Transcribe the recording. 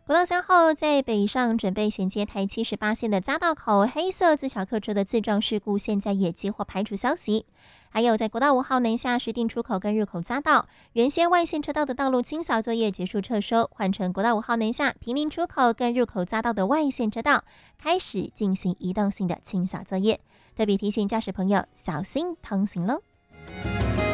国道3号在北上准备衔接台78线的匝道口黑色自小客车的自撞事故，现在也接获排除消息。还有在国道5号南下石碇出口跟入口匝道，原先外线车道的道路清扫作业结束撤收，换成国道5号南下坪林出口跟入口匝道的外线车道开始进行移动性的清扫作业。特别提醒驾驶朋友小心通行喽。